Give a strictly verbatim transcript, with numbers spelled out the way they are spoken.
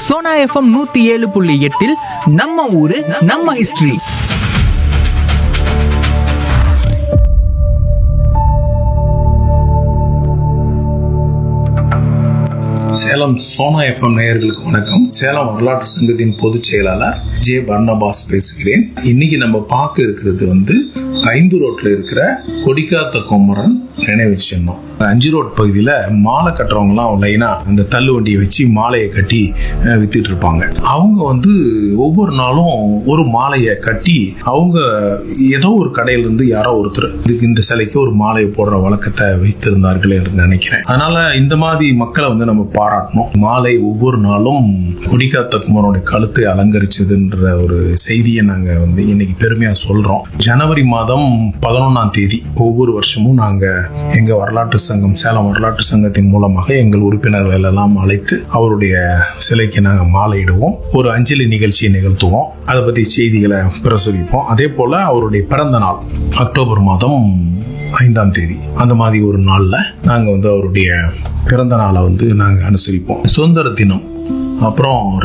Sona FM நூத்தி ஏழு புள்ளி எட்டில் நம்ம ஊரு நம்ம ஹிஸ்டரி. சேலம் சோனா எஃப்எம் நேயர்களுக்கு வணக்கம். சேலம் வரலாற்று சங்கத்தின் பொதுச் செயலாளர் ஜே பர்னபாஸ் பேசுகிறேன். இன்னைக்கு நம்ம பார்க்க இருக்கிறது வந்து ஐந்து ரோட்ல இருக்கிற கொடிக்காத்த கொமரன் நினைவு சின்னம். அஞ்சு ரோட் பகுதியில மாலை கட்டுறவங்க எல்லாம் லைனா அந்த தள்ளு வண்டியை வச்சு மாலையை கட்டி வித்துட்டு இருப்பாங்க. அவங்க வந்து ஒவ்வொரு நாளும் ஒரு மாலையை கட்டி அவங்க ஏதோ ஒரு கடையில இருந்து யாரோ ஒருத்தர் இதுக்கு இந்த சிலைக்கு ஒரு மாலையை போடுற வழக்கத்தை வைத்திருந்தார்கள் என்று நினைக்கிறேன். அதனால இந்த மாதிரி மக்களை வந்து நம்ம பாராட்டணும். மாலை ஒவ்வொரு நாளும் கொடிக்காத்த குமரனுடைய கழுத்தை அலங்கரிச்சதுன்ற ஒரு செய்தியை நாங்க வந்து இன்னைக்கு பெருமையா சொல்றோம். ஜனவரி மாதம் பதினொன்னாம் தேதி ஒவ்வொரு வருஷமும் நாங்க எங்க வரலாற்று சங்கம் சேலம் வரலாற்று சங்கத்தின் மூலமாக எங்கள் உறுப்பினர்கள் எல்லாம் அழைத்து அவருடைய சிலைக்கு நாங்க மாலையிடுவோம். ஒரு அஞ்சலி நிகழ்ச்சியை நிகழ்த்துவோம். அதை பத்தி செய்திகளை பிரசுரிப்போம். அதே போல அவருடைய பிறந்த நாள் அக்டோபர் மாதம் ஐந்தாம் தேதி அந்த மாதிரி ஒரு நாள்ல நாங்க வந்து அவருடைய பிறந்த நாளை வந்து நாங்க அனுசரிப்போம். சுதந்திர தினம், அப்புறம்